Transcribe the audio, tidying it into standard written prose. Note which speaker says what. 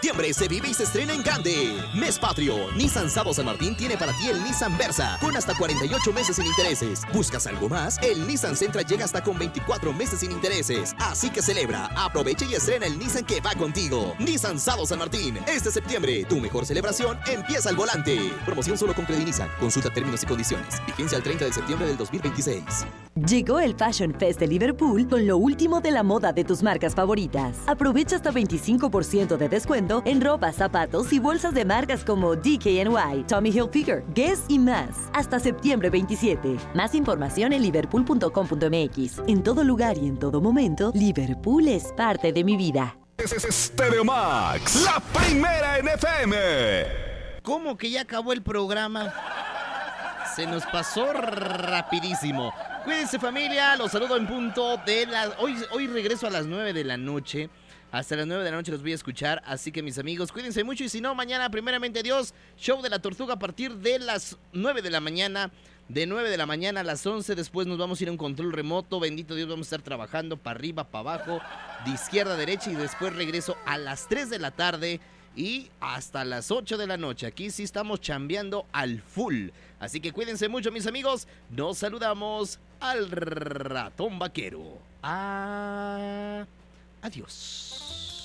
Speaker 1: Septiembre se vive y se estrena en grande. Mes Patrio. Nissan Sado San Martín tiene para ti el Nissan Versa con hasta 48 meses sin intereses. ¿Buscas algo más? El Nissan Sentra llega hasta con 24 meses sin intereses. Así que celebra, aprovecha y estrena el Nissan que va contigo. Nissan Sado San Martín. Este septiembre, tu mejor celebración empieza al volante. Promoción solo con Credit Nissan. Consulta términos y condiciones. Vigencia al 30 de septiembre del 2026.
Speaker 2: Llegó el Fashion Fest de Liverpool con lo último de la moda de tus marcas favoritas. Aprovecha hasta 25% de descuento en ropa, zapatos y bolsas de marcas como DKNY, Tommy Hilfiger, Guess y más. Hasta septiembre 27. Más información en liverpool.com.mx. En todo lugar y en todo momento, Liverpool es parte de mi vida.
Speaker 3: Stereo Max, la primera en FM.
Speaker 4: ¿Cómo que ya acabó el programa? Se nos pasó rapidísimo. Cuídense, familia, los saludo en punto de las... Hoy regreso a las 9 de la noche. Hasta las 9 de la noche los voy a escuchar, así que mis amigos, cuídense mucho y si no, mañana, primeramente Dios, show de la Tortuga a partir de las 9 de la mañana. De 9 de la mañana a las 11, después nos vamos a ir a un control remoto, bendito Dios, vamos a estar trabajando para arriba, para abajo, de izquierda a derecha y después regreso a las 3 de la tarde y hasta las 8 de la noche. Aquí sí estamos chambeando al full, así que cuídense mucho, mis amigos, nos saludamos al ratón vaquero. Adiós.